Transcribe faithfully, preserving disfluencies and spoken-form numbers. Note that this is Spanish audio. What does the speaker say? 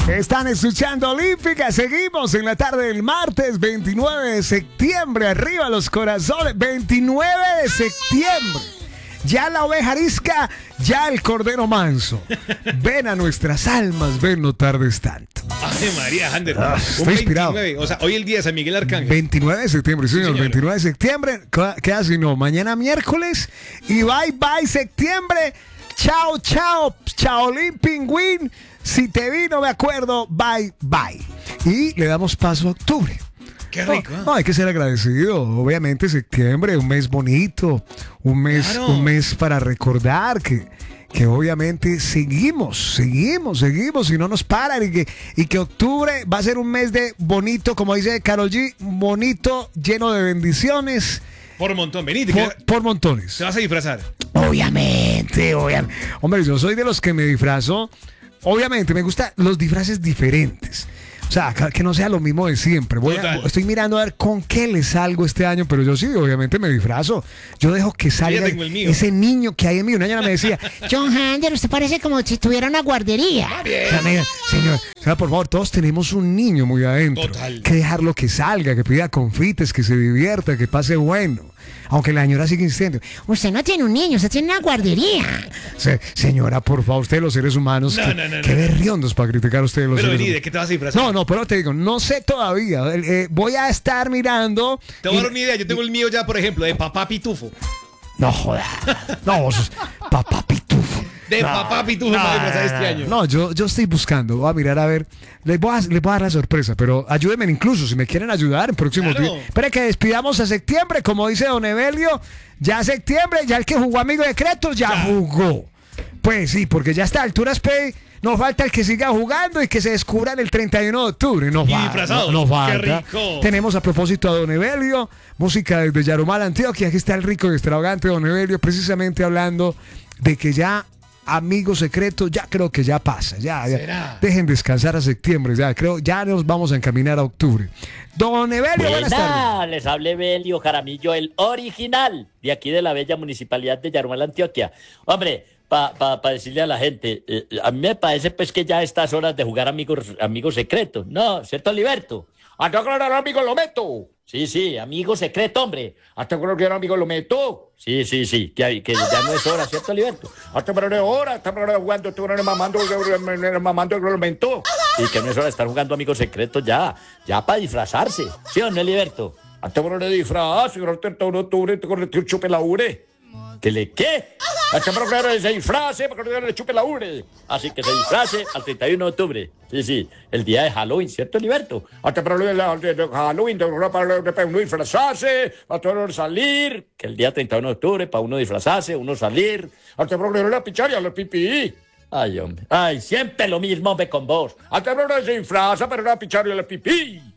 Están escuchando Olímpica. Seguimos en la tarde del martes veintinueve de septiembre. Arriba los corazones. veintinueve de septiembre. Ya la oveja arisca, ya el cordero manso. Ven a nuestras almas, ven, no tardes tanto. Ay, María, Ander. Ah, estoy inspirado. O sea, hoy el día de San Miguel Arcángel. veintinueve de septiembre, sí, señor, señor. veintinueve de septiembre. ¿Qué hace? No, mañana miércoles. Y bye, bye, septiembre. Chao, chao, chaolín, pingüín. Si te vi, no me acuerdo. Bye, bye. Y le damos paso a octubre. Qué rico. No, no, hay que ser agradecido. Obviamente septiembre, un mes bonito, un mes, Claro. un mes para recordar que, que obviamente seguimos, seguimos, seguimos y no nos paran y que, y que octubre va a ser un mes de bonito, como dice Karol G, bonito, lleno de bendiciones. Por montón, venite. Por, que- por montones. Te vas a disfrazar. Obviamente, obviamente. Hombre, yo soy de los que me disfrazo. Obviamente, me gustan los disfraces diferentes. O sea, que que no sea lo mismo de siempre. Voy a- Total. estoy mirando a ver con qué le salgo este año, pero yo sí, obviamente me disfrazo. Yo dejo que salga tengo el mío. ese niño que hay en mí. Una señora me decía, John Hander, usted parece como si tuviera una guardería. o sea, me- señor, o sea, por favor, todos tenemos un niño muy adentro. Total. Que dejarlo que salga, que pida confites, que se divierta, que pase bueno. Aunque la señora sigue insistiendo. Usted no tiene un niño, usted tiene una guardería. Se- señora, por favor, ustedes los seres humanos, No, que, no, no, que no. berriondos para criticar a ustedes los Pero seres vení, ¿de humanos. qué te vas a disfrazar? No, no, pero te digo, no sé todavía. Eh, eh, voy a estar mirando. Te voy a y- dar una idea. Yo tengo el mío ya, por ejemplo, de papá pitufo. No joda. No, vos sos papá pitufo. De No, papá pitufo no, para disfrazar este no, año. No, yo, yo estoy buscando. Voy a mirar a ver. Les voy a, les voy a dar la sorpresa, pero ayúdenme incluso si me quieren ayudar en próximos Claro. días. Espera que despidamos a septiembre, como dice Don Evelio. Ya septiembre, ya el que jugó Amigo Secreto ya, Ya. jugó. Pues sí, porque ya está alturas P. Nos falta el que siga jugando y que se descubra el treinta y uno de octubre. Nos Y falta, disfrazados. no- nos ¡Qué falta. rico! Tenemos a propósito a Don Evelio, música desde Yarumal, Antioquia. Aquí está el rico y extravagante Don Evelio, precisamente hablando de que ya Amigo Secreto, ya creo que ya pasa. Ya, ya. ¿Será? Dejen descansar a septiembre, ya creo, ya nos vamos a encaminar a octubre. Don Evelio, buenas tardes. Buenas, les habla Evelio Jaramillo, el original de aquí de la bella municipalidad de Yarumal, Antioquia. Hombre, para pa, pa decirle a la gente, eh, a mí me parece pues que ya a estas horas de jugar amigos, amigos secretos, ¿no? ¿Cierto, Liberto? ¿Hasta que era amigo lo meto? Sí, sí, amigo secreto, hombre. ¿Hasta que era amigo lo meto? Sí, sí, sí, que, que ya no es hora, ¿cierto, Liberto? Hasta que no es hora, hasta que no es jugando, tú no eres mamando, mamando el lo meto. Y que no es hora de estar jugando amigos secretos ya, ya para disfrazarse. ¿Sí o no, Liberto? Hasta que no le disfraz, si no te de octubre, te corre un chupe la ure. ¿Que le qué? Hasta que no se disfrace, para que no le chupe la ure. Así que se disfrace al treinta y uno de octubre. Sí, sí, el día de Halloween, ¿cierto, Liberto? Hasta para el de Halloween, para uno disfrazarse, hasta uno salir. Que el día treinta y uno de octubre, para uno disfrazarse, uno salir. Hasta para la picharia, la pipí. Ay, hombre. Ay, siempre lo mismo, hombre, con vos. Hasta para se disfraza, para la picharia, la pipí.